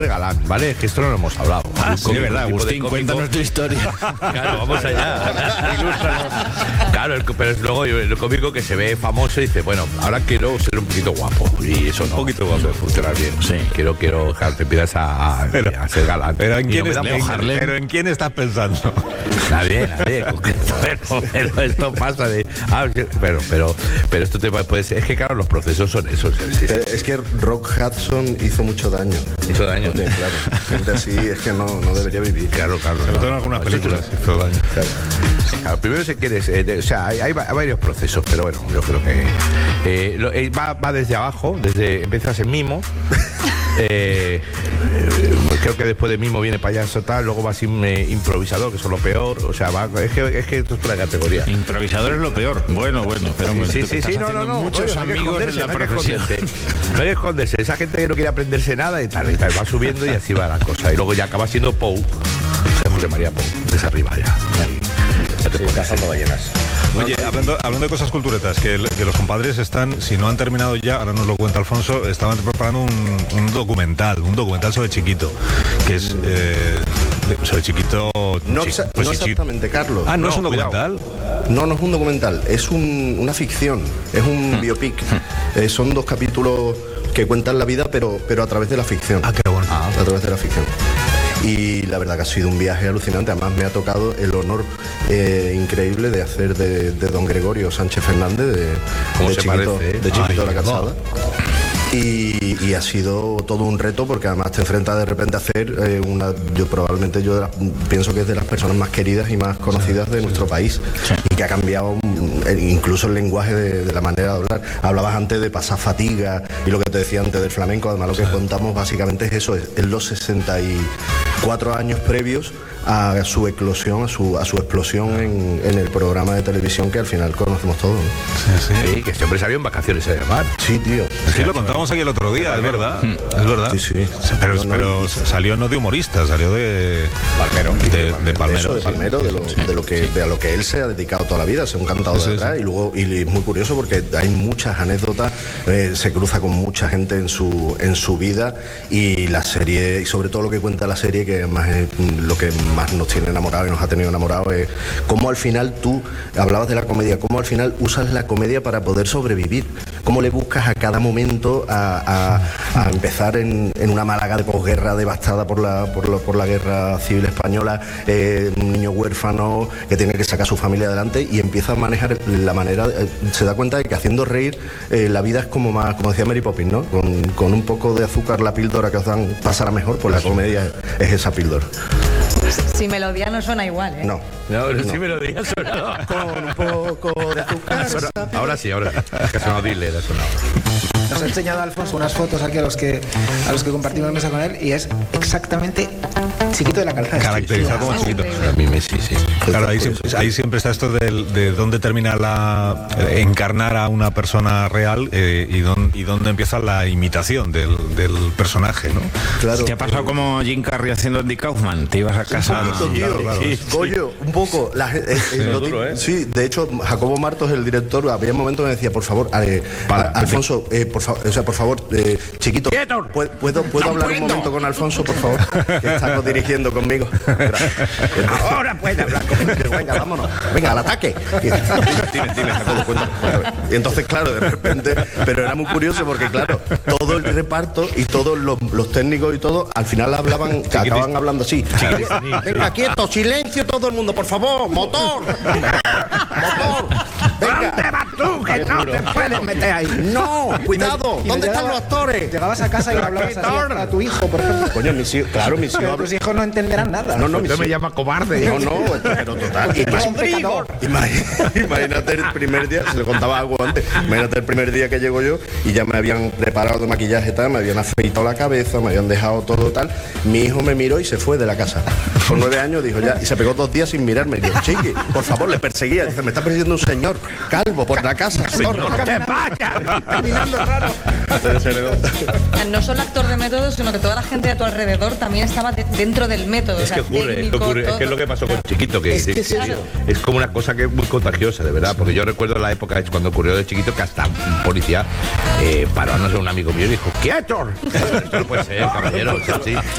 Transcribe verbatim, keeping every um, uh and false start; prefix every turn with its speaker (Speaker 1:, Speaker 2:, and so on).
Speaker 1: Galán, ¿vale? Es que esto no lo hemos hablado.
Speaker 2: Ah, sí, de verdad, Agustín, cuéntanos tu historia.
Speaker 1: Claro, vamos allá. Claro, el, pero es luego el cómico que se ve famoso y dice, bueno, ahora quiero ser un poquito guapo. Y eso no, un poquito guapo de funcionar bien. Sí. Quiero, quiero, claro, te empiezas a, a,
Speaker 2: pero,
Speaker 1: a ser galán.
Speaker 2: Pero ¿en, quién,
Speaker 1: no
Speaker 2: es, en, pero ¿en quién estás pensando?
Speaker 1: Nadie, nadie. Pero, pero esto pasa de... Ah, pero, pero, pero esto te puede ser... Es que, claro, los procesos son esos. Sí, sí.
Speaker 3: Es que Rock Hudson hizo mucho daño.
Speaker 1: Hizo daño.
Speaker 3: Sí, claro. Gente así es que no, no debería vivir.
Speaker 1: Claro, claro.
Speaker 2: Sobre todo en algunas películas hizo daño.
Speaker 3: Claro.
Speaker 1: Claro, primero si quieres, eh, de, o sea, hay, hay, hay varios procesos, pero bueno, yo creo que eh, lo, eh, va, va desde abajo, desde empiezas en mimo. Eh, creo que después de mimo viene payaso tal, luego vas in, eh, improvisador, que es lo peor, o sea, va, es que es que esto es la categoría.
Speaker 2: Improvisador es lo peor. Bueno, bueno, pero
Speaker 1: sí, sí, sí, no, no, no,
Speaker 2: muchos
Speaker 1: no,
Speaker 2: amigos en la
Speaker 1: no
Speaker 2: profesión.
Speaker 1: No hay que esconderse, esa gente que no quiere aprenderse nada y tal, y tal, va subiendo y así va la cosa, y luego ya acaba siendo Pou, José María Pou, desde arriba ya. Ya te sí, cazando ballenas.
Speaker 2: Oye, hablando, hablando de cosas culturetas, que, que los compadres están, si no han terminado ya, ahora nos lo cuenta Alfonso, estaban preparando un, un documental, un documental sobre Chiquito, que es eh, sobre Chiquito.
Speaker 3: No,
Speaker 2: chi,
Speaker 3: exa
Speaker 2: pues
Speaker 3: no
Speaker 2: chi,
Speaker 3: exactamente, Carlos.
Speaker 2: Ah, ¿no, no es un
Speaker 1: cuidado.
Speaker 2: documental?
Speaker 3: No, no es un documental, es un, una ficción, es un hmm. biopic. Eh, son dos capítulos que cuentan la vida, pero, pero a través de la ficción.
Speaker 2: Ah, qué bueno.
Speaker 3: Ah, a través de la ficción. Y la verdad que ha sido un viaje alucinante. Además me ha tocado el honor eh, increíble de hacer de, de don Gregorio Sánchez Fernández, de, de Chiquito,
Speaker 1: parece, ¿eh?
Speaker 3: de Chiquito
Speaker 1: Ay,
Speaker 3: la Calzada.
Speaker 1: no.
Speaker 3: Y, y ha sido todo un reto porque además te enfrentas de repente a hacer eh, una, yo probablemente yo de la, pienso que es de las personas más queridas y más conocidas de nuestro país, sí. Y que ha cambiado incluso el lenguaje de, de la manera de hablar. Hablabas antes de pasar fatiga y lo que te decía antes del flamenco, además lo que sí. contamos básicamente es eso, es, es los sesenta y cuatro años previos a su eclosión, a su, a su explosión en, en el programa de televisión que al final conocemos todos, ¿no?
Speaker 1: Sí, sí. Sí, que este hombre salió en Vacaciones a llamar.
Speaker 3: Sí, tío.
Speaker 2: Sí, lo contamos aquí el otro día, es verdad. Es verdad.
Speaker 3: Sí, sí.
Speaker 2: Pero, no, no, pero salió no de humorista, salió de
Speaker 3: Palmero.
Speaker 2: De, de Palmero.
Speaker 3: Eso, de Palmero, sí. de, lo, sí. de, lo que, de a lo que él se ha dedicado toda la vida, ser un cantador sí, de atrás. Sí. Y luego, y es muy curioso porque hay muchas anécdotas, eh, se cruza con mucha gente en su, en su vida y la serie, y sobre todo lo que cuenta la serie, que más es lo que más nos tiene enamorados y nos ha tenido enamorados, es cómo al final tú, hablabas de la comedia, cómo al final usas la comedia para poder sobrevivir, cómo le buscas a cada momento a, a, a empezar en, en una Málaga de posguerra devastada por la, por la, por la guerra civil española, eh, un niño huérfano que tiene que sacar a su familia adelante y empieza a manejar la manera, eh, se da cuenta de que haciendo reír eh, la vida es como más, como decía Mary Poppins, ¿no? Con, con un poco de azúcar la píldora que os dan pasará mejor, pues la comedia es esa píldora.
Speaker 4: Si melodía no suena igual, ¿eh?
Speaker 3: No.
Speaker 1: No,
Speaker 3: no.
Speaker 1: sí melodía sonaba.
Speaker 3: Con un poco de azúcar.
Speaker 1: Ahora sí, ahora sí. Es que ha sonado dile, ha sonado.
Speaker 5: Nos ha enseñado Alfonso unas fotos aquí a los que a los que compartimos mesa con él y es exactamente Chiquito de la Calzada.
Speaker 2: Caracterizado como Chiquito.
Speaker 1: A mí me sí, sí.
Speaker 2: Claro, ahí siempre, ahí siempre está esto de, de dónde termina la eh, encarnar a una persona real eh, y, dónde, y dónde empieza la imitación del, del personaje, ¿no?
Speaker 3: Claro.
Speaker 6: ¿Te ha pasado como Jim Carrey haciendo Andy Kaufman? Te ibas a casa.
Speaker 3: Un poquito, tío. Claro, sí, Coño, un poco. La, eh, eh, sí,
Speaker 1: duro, ¿eh?
Speaker 3: Sí, de hecho, Jacobo Martos, el director, había un momento que me decía, por favor, eh, Para, a, Alfonso, eh, por favor, o sea, por favor, eh, Chiquito, ¿puedo, puedo, ¿puedo hablar un momento con Alfonso, por favor? Que está dirigiendo conmigo. Ahora puede hablar conmigo. Venga, vámonos. Venga, al ataque. Dime, dime, Jacobo, cuéntame. Y entonces, claro, de repente, pero era muy curioso porque, claro, todo el reparto y todos los, los técnicos y todo, al final hablaban, acababan hablando así. Venga, quieto, silencio todo el mundo, por favor, motor. Motor. Venga.
Speaker 5: ¿Dónde vas tú? Que no te puedes meter ahí.
Speaker 3: No, cuidado. ¿Dónde están los actores?
Speaker 5: Llegabas a casa y le hablabas así a tu hijo, por ejemplo.
Speaker 3: Coño, mis hijos, claro, mis hijos.
Speaker 5: Tus hijos no entenderán nada.
Speaker 3: No, no,
Speaker 1: usted me llama cobarde.
Speaker 3: No, no, pero total. Imagínate el primer día, se le contaba algo antes. Imagínate el primer día que llego yo y ya me habían preparado de maquillaje y tal, me habían afeitado la cabeza, me habían dejado todo tal. Mi hijo me miró y se fue de la casa. Con nueve años dijo ya, y se pegó dos días sin mirarme. Y dijo, chiqui, por favor, le perseguía. Dice, me está persiguiendo un señor calvo por la casa. Señor, ¿qué pasa? Caminando raro.
Speaker 4: No solo actor de método, sino que toda la gente a tu alrededor también estaba de, dentro del método.
Speaker 1: Es
Speaker 4: o sea,
Speaker 1: que ocurre,
Speaker 4: técnico,
Speaker 1: es, que ocurre es que es lo que pasó con Chiquito, que es, que es, claro. es como una cosa que es muy contagiosa, de verdad, porque yo recuerdo la época es cuando ocurrió de Chiquito que hasta un policía eh, paró a no ser un amigo mío y dijo, ¡quieto! Esto no puede ser, caballero, o sea, sí.